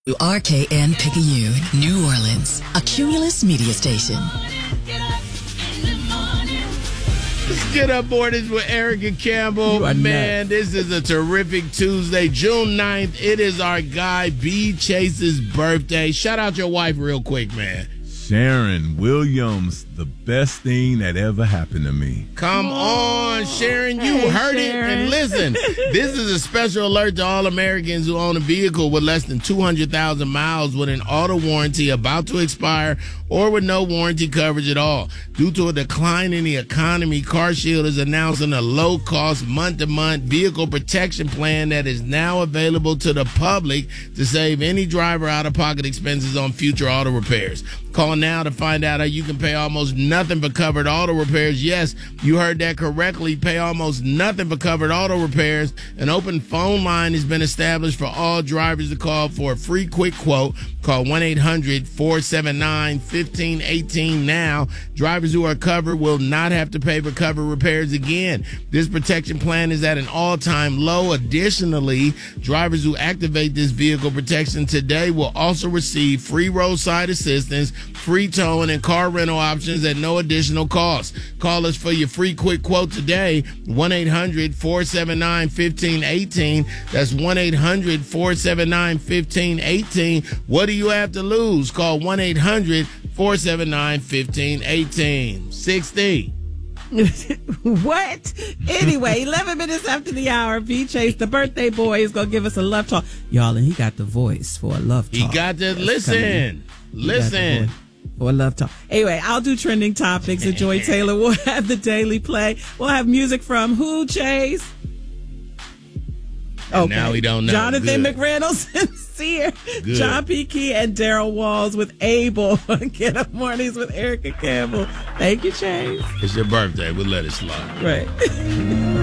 RKN Picayune, New Orleans, a Cumulus media station. Let's get up mornings with Erica Campbell. Man, this is a terrific Tuesday, June 9th. It is our guy, B. Chase's birthday. Shout out your wife real quick, man. Sharon Williams, the best thing that ever happened to me. Come on, Sharon. You heard it. And listen, this is a special alert to all Americans who own a vehicle with less than 200,000 miles with an auto warranty about to expire or with no warranty coverage at all. Due to a decline in the economy, CarShield is announcing a low-cost, month-to-month vehicle protection plan that is now available to the public to save any driver out-of-pocket expenses on future auto repairs. Call now to find out how you can pay almost nothing for covered auto repairs. Yes, you heard that correctly. Pay almost nothing for covered auto repairs. An open phone line has been established for all drivers to call for a free quick quote. Call 1-800-479-1518 now. Drivers who are covered will not have to pay for covered repairs again. This protection plan is at an all-time low. Additionally, drivers who activate this vehicle protection today will also receive free roadside assistance, free towing, and car rental options at no additional cost. Call us for your free quick quote today, 1-800-479-1518. That's 1-800-479-1518. What do you have to lose? Call 1-800-479-1518. 60. What? Anyway, 11 minutes after the hour, B. Chase, the birthday boy, is going to give us a love talk. Y'all, and he got the voice for a love talk. He got to listen. Listen. For a love talk. Anyway, I'll do trending topics, and Joy Taylor will have the daily play. We'll have music from who, Chase? Okay. Now we don't know. Jonathan McReynolds and Sear. Good. John P. Key and Daryl Walls with Abel. Get Up Mornings with Erica Campbell. Thank you, Chase. It's your birthday. We'll let it slide. Right.